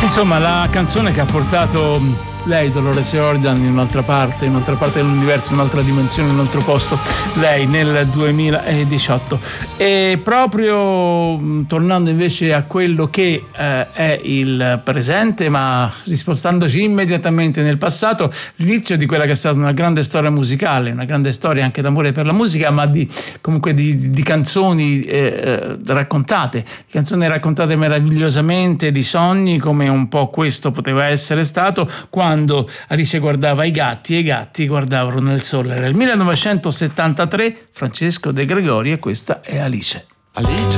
Insomma, la canzone che ha portato lei, Dolores O'Riordan, in un'altra parte dell'universo, in un'altra dimensione, in un altro posto, lei nel 2018. E proprio tornando invece a quello che è il presente, ma rispostandoci immediatamente nel passato, l'inizio di quella che è stata una grande storia musicale, una grande storia anche d'amore per la musica, ma comunque di canzoni raccontate, di canzoni raccontate meravigliosamente, di sogni, come un po' questo poteva essere stato quando Alice guardava i gatti e i gatti guardavano nel sole. Era il 1973, Francesco De Gregori, e questa è Alice. Alice,